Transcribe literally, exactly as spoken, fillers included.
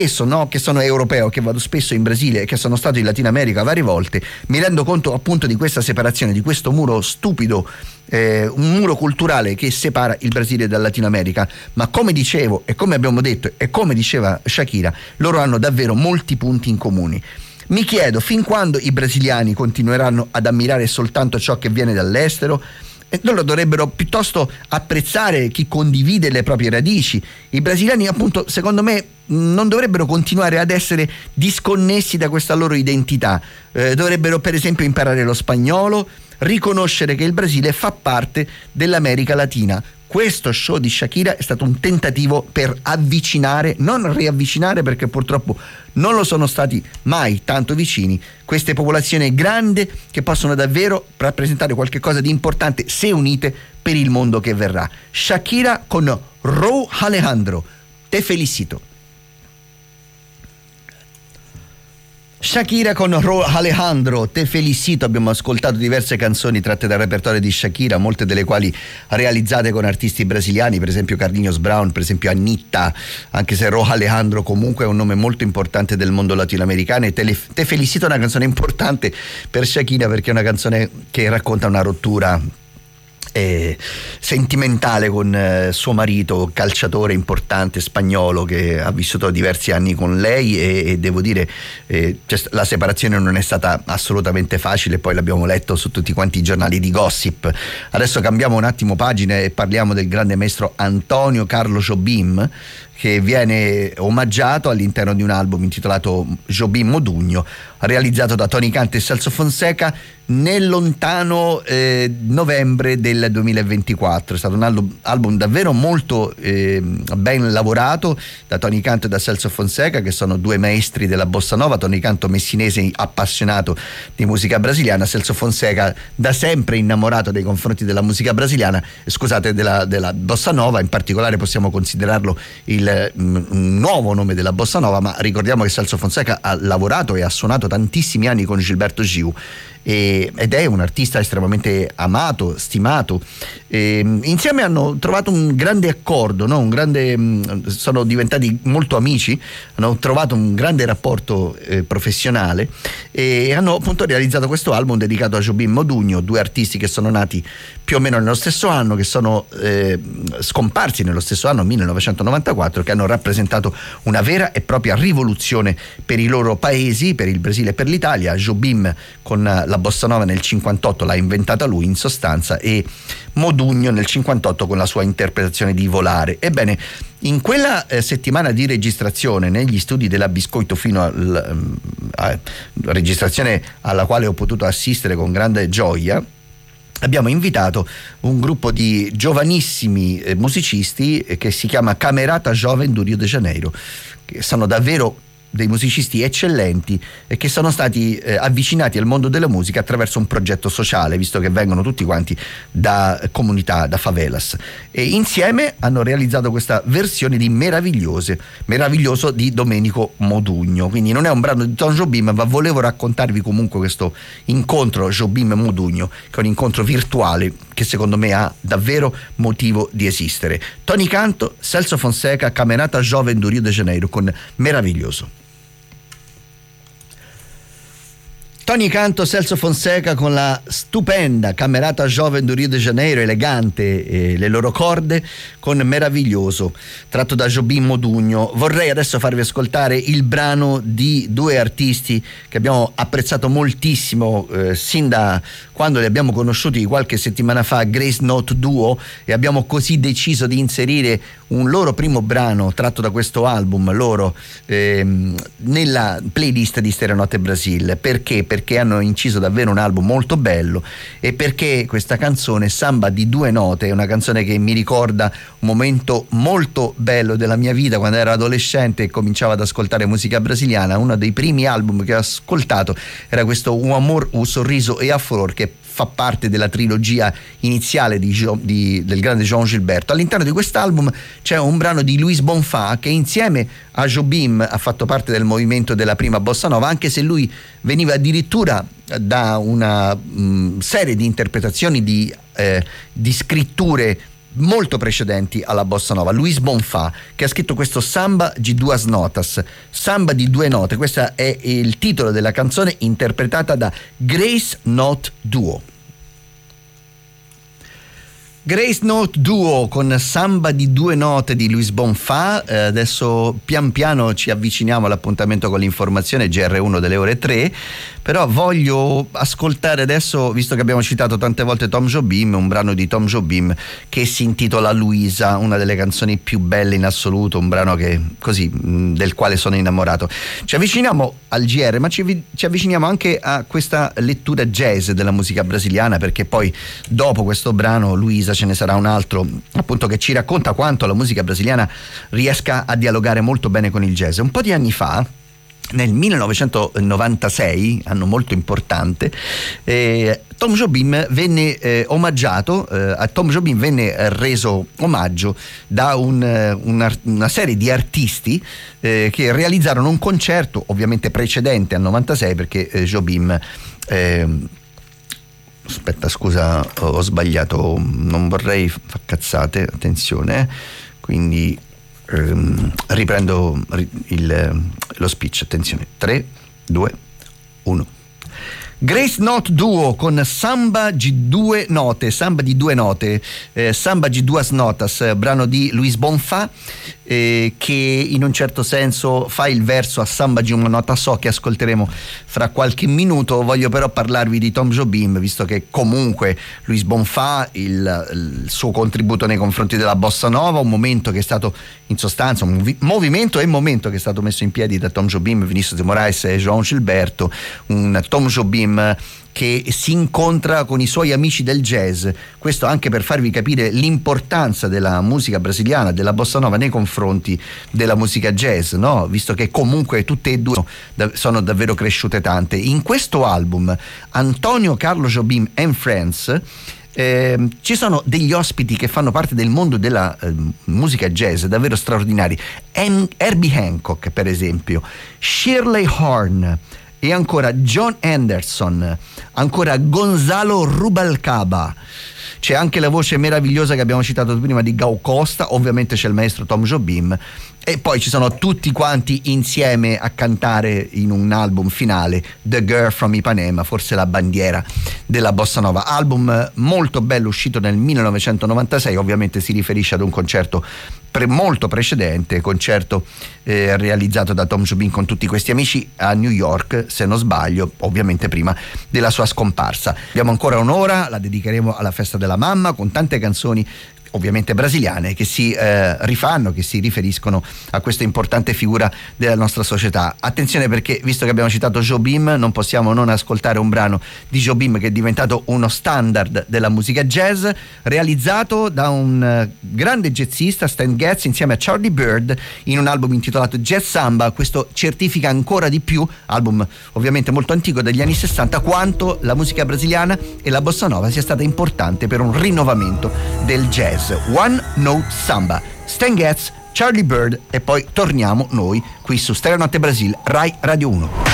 Spesso, no, che sono europeo, che vado spesso in Brasile e che sono stato in Latino America varie volte, mi rendo conto appunto di questa separazione, di questo muro stupido, eh, un muro culturale che separa il Brasile dal Latino America. Ma come dicevo e come abbiamo detto e come diceva Shakira, loro hanno davvero molti punti in comune. Mi chiedo fin quando i brasiliani continueranno ad ammirare soltanto ciò che viene dall'estero. E loro dovrebbero piuttosto apprezzare chi condivide le proprie radici. I brasiliani, appunto, secondo me non dovrebbero continuare ad essere disconnessi da questa loro identità. Eh, dovrebbero per esempio imparare lo spagnolo, riconoscere che il Brasile fa parte dell'America Latina. Questo show di Shakira è stato un tentativo per avvicinare, non riavvicinare, perché purtroppo non lo sono stati mai tanto vicini, queste popolazioni grandi che possono davvero rappresentare qualcosa di importante se unite per il mondo che verrà. Shakira con Rauw Alejandro, te felicito. Shakira con Rauw Alejandro, te felicito. Abbiamo ascoltato diverse canzoni tratte dal repertorio di Shakira, molte delle quali realizzate con artisti brasiliani, per esempio Carlinhos Brown, per esempio Anitta, anche se Rauw Alejandro comunque è un nome molto importante del mondo latinoamericano. E te, le, te felicito è una canzone importante per Shakira perché è una canzone che racconta una rottura Eh, sentimentale con eh, suo marito, calciatore importante spagnolo che ha vissuto diversi anni con lei e, e devo dire eh, cioè, la separazione non è stata assolutamente facile, poi l'abbiamo letto su tutti quanti i giornali di gossip. Adesso cambiamo un attimo pagina e parliamo del grande maestro Antonio Carlos Jobim, che viene omaggiato all'interno di un album intitolato Jobim Modugno, realizzato da Tony Canto e Celso Fonseca nel lontano eh, novembre del duemilaventiquattro. È stato un album, album davvero molto eh, ben lavorato da Tony Canto e da Celso Fonseca, che sono due maestri della bossa nova. Tony Canto messinese appassionato di musica brasiliana, Celso Fonseca da sempre innamorato nei confronti della musica brasiliana, scusate, della, della bossa nova. In particolare possiamo considerarlo il un nuovo nome della bossa nova, ma ricordiamo che Celso Fonseca ha lavorato e ha suonato tantissimi anni con Gilberto Gil e, ed è un artista estremamente amato, stimato. E, insieme hanno trovato un grande accordo, no? un grande, sono diventati molto amici, hanno trovato un grande rapporto eh, professionale e hanno appunto realizzato questo album dedicato a Jobim Modugno, due artisti che sono nati più o meno nello stesso anno, che sono eh, scomparsi nello stesso anno, millenovecentonovantaquattro, che hanno rappresentato una vera e propria rivoluzione per i loro paesi, per il Brasile e per l'Italia. Jobim con la bossa nova nel cinquantotto l'ha inventata lui in sostanza, e Modugno nel cinquantotto con la sua interpretazione di Volare. Ebbene, in quella eh, settimana di registrazione negli studi della Biscoito, fino alla eh, registrazione alla quale ho potuto assistere con grande gioia, abbiamo invitato un gruppo di giovanissimi eh, musicisti eh, che si chiama Camerata Jovem do Rio de Janeiro, che sono davvero dei musicisti eccellenti e che sono stati eh, avvicinati al mondo della musica attraverso un progetto sociale, visto che vengono tutti quanti da comunità, da favelas, e insieme hanno realizzato questa versione di Meravigliose, Meraviglioso di Domenico Modugno. Quindi non è un brano di Tom Jobim, ma volevo raccontarvi comunque questo incontro Jobim-Modugno, che è un incontro virtuale che secondo me ha davvero motivo di esistere. Tony Canto, Celso Fonseca, Camerata Jovem do Rio de Janeiro con Meraviglioso. Tony Canto, Celso Fonseca con la stupenda Camerata Jovem do Rio de Janeiro, elegante eh, le loro corde, con Meraviglioso, tratto da Jobim Modugno. Vorrei adesso farvi ascoltare il brano di due artisti che abbiamo apprezzato moltissimo eh, sin da quando li abbiamo conosciuti qualche settimana fa, Grace Note Duo, e abbiamo così deciso di inserire un loro primo brano tratto da questo album loro ehm, nella playlist di Stereonotte Brasil. Perché? Perché hanno inciso davvero un album molto bello, e perché questa canzone, Samba di due note, è una canzone che mi ricorda un momento molto bello della mia vita quando ero adolescente e cominciavo ad ascoltare musica brasiliana. Uno dei primi album che ho ascoltato era questo Un Amor, Un Sorriso e a Flor, che fa parte della trilogia iniziale di, di, del grande João Gilberto. All'interno di quest'album c'è un brano di Luis Bonfá, che insieme a Jobim ha fatto parte del movimento della prima bossa nova, anche se lui veniva addirittura da una mh, serie di interpretazioni di, eh, di scritture molto precedenti alla bossa nova. Luis Bonfá, che ha scritto questo Samba de duas notas, Samba di due note. Questo è il titolo della canzone, interpretata da Grace Note Duo. Grace Note Duo con Samba di due note di Luis Bonfá. Eh, adesso pian piano ci avviciniamo all'appuntamento con l'informazione G R uno delle ore tre, però voglio ascoltare adesso, visto che abbiamo citato tante volte Tom Jobim, un brano di Tom Jobim che si intitola Luisa, una delle canzoni più belle in assoluto, un brano che così del quale sono innamorato. Ci avviciniamo al G R, ma ci, ci avviciniamo anche a questa lettura jazz della musica brasiliana, perché poi dopo questo brano Luisa ce ne sarà un altro appunto che ci racconta quanto la musica brasiliana riesca a dialogare molto bene con il jazz. Un po' di anni fa, nel millenovecentonovantasei, anno molto importante, eh, Tom Jobim venne eh, omaggiato, eh, a Tom Jobim venne reso omaggio da un, una, una serie di artisti eh, che realizzarono un concerto, ovviamente precedente al novantasei, perché eh, Jobim eh, aspetta scusa ho, ho sbagliato, non vorrei far cazzate, attenzione, eh. quindi ehm, riprendo il, lo speech, attenzione, tre, due, uno. Grace Note Duo con Samba di due note, Samba di due note, eh, Samba di duas notas, brano di Luis Bonfá, eh, che in un certo senso fa il verso a Samba di una nota so, che ascolteremo fra qualche minuto. Voglio però parlarvi di Tom Jobim, visto che comunque Luis Bonfá, il, il suo contributo nei confronti della bossa nova, un momento che è stato in sostanza un movi- movimento e momento che è stato messo in piedi da Tom Jobim, Vinicius de Moraes e João Gilberto, un Tom Jobim che si incontra con i suoi amici del jazz. Questo anche per farvi capire l'importanza della musica brasiliana, della bossa nova nei confronti della musica jazz, no? Visto che comunque tutte e due sono davvero cresciute tante. In questo album Antonio Carlos Jobim and Friends Eh, ci sono degli ospiti che fanno parte del mondo della eh, musica jazz davvero straordinari. Em- Herbie Hancock, per esempio, Shirley Horn e ancora John Anderson, ancora Gonzalo Rubalcaba. C'è anche la voce meravigliosa che abbiamo citato prima di Gal Costa, ovviamente c'è il maestro Tom Jobim, e poi ci sono tutti quanti insieme a cantare in un album finale, The Girl from Ipanema, forse la bandiera della bossa nova. Album molto bello, uscito nel millenovecentonovantasei, ovviamente si riferisce ad un concerto pre- molto precedente, concerto eh, realizzato da Tom Jobim con tutti questi amici a New York, se non sbaglio, ovviamente prima della sua scomparsa. Abbiamo ancora un'ora, la dedicheremo alla festa della mamma con tante canzoni ovviamente brasiliane che si eh, rifanno, che si riferiscono a questa importante figura della nostra società. Attenzione, perché visto che abbiamo citato Jobim non possiamo non ascoltare un brano di Jobim che è diventato uno standard della musica jazz, realizzato da un uh, grande jazzista, Stan Getz, insieme a Charlie Byrd in un album intitolato Jazz Samba. Questo certifica ancora di più, album ovviamente molto antico degli anni sessanta, quanto la musica brasiliana e la bossa nova sia stata importante per un rinnovamento del jazz. One Note Samba, Stan Getz, Charlie Byrd, e poi torniamo noi qui su Stereo Notte Brasil, Rai Radio uno.